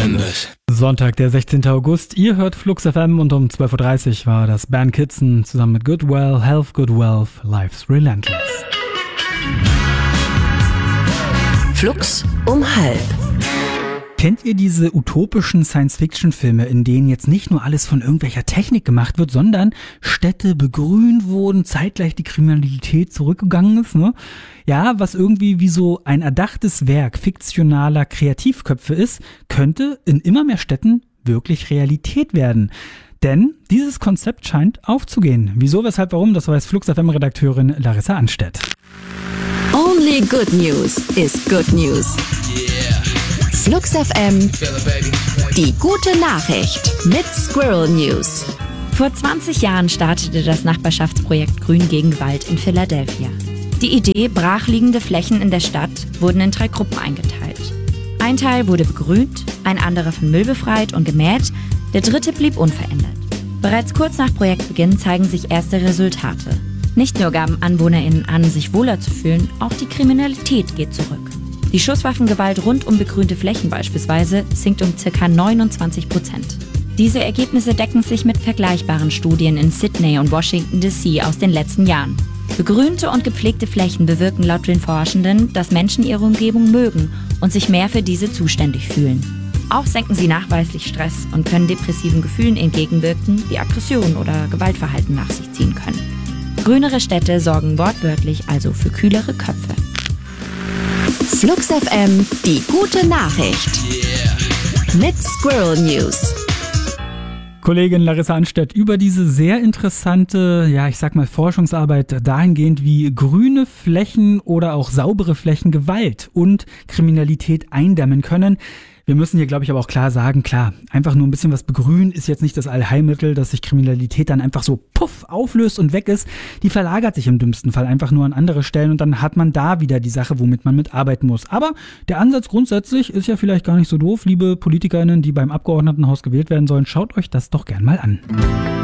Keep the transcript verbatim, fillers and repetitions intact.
anders. Sonntag, der sechzehnten August. Ihr hört Flux F M und um zwölf Uhr dreißig war das Band Kitson zusammen mit Goodwill, Health, Good Wealth, Life's Relentless. Flux um halb. Kennt ihr diese utopischen Science-Fiction-Filme, in denen jetzt nicht nur alles von irgendwelcher Technik gemacht wird, sondern Städte begrünt wurden, zeitgleich die Kriminalität zurückgegangen ist, ne? Ja, was irgendwie wie so ein erdachtes Werk fiktionaler Kreativköpfe ist, könnte in immer mehr Städten wirklich Realität werden. Denn dieses Konzept scheint aufzugehen. Wieso, weshalb, warum, das weiß Flux F M-Redakteurin Larissa Anstedt. Only good news is good news. Yeah. Flux F M, Feel it, baby. die gute Nachricht mit Squirrel News. Vor zwanzig Jahren startete das Nachbarschaftsprojekt Grün gegen Gewalt in Philadelphia. Die Idee, brachliegende Flächen in der Stadt wurden in drei Gruppen eingeteilt. Ein Teil wurde begrünt, ein anderer von Müll befreit und gemäht, der dritte blieb unverändert. Bereits kurz nach Projektbeginn zeigen sich erste Resultate. Nicht nur gaben AnwohnerInnen an, sich wohler zu fühlen, auch die Kriminalität geht zurück. Die Schusswaffengewalt rund um begrünte Flächen beispielsweise sinkt um ca. neunundzwanzig Prozent. Diese Ergebnisse decken sich mit vergleichbaren Studien in Sydney und Washington D C aus den letzten Jahren. Begrünte und gepflegte Flächen bewirken laut den Forschenden, dass Menschen ihre Umgebung mögen und sich mehr für diese zuständig fühlen. Auch senken sie nachweislich Stress und können depressiven Gefühlen entgegenwirken, die Aggression oder Gewaltverhalten nach sich ziehen können. Grünere Städte sorgen wortwörtlich also für kühlere Köpfe. Flux F M, die gute Nachricht. Yeah. Mit Squirrel News. Kollegin Larissa Anstedt über diese sehr interessante, ja, ich sag mal Forschungsarbeit dahingehend, wie grüne Flächen oder auch saubere Flächen Gewalt und Kriminalität eindämmen können. Wir müssen hier, glaube ich, aber auch klar sagen, klar, einfach nur ein bisschen was begrünen ist jetzt nicht das Allheilmittel, dass sich Kriminalität dann einfach so puff auflöst und weg ist. Die verlagert sich im dümmsten Fall einfach nur an andere Stellen und dann hat man da wieder die Sache, womit man mitarbeiten muss. Aber der Ansatz grundsätzlich ist ja vielleicht gar nicht so doof. Liebe PolitikerInnen, die beim Abgeordnetenhaus gewählt werden sollen, schaut euch das doch gern mal an.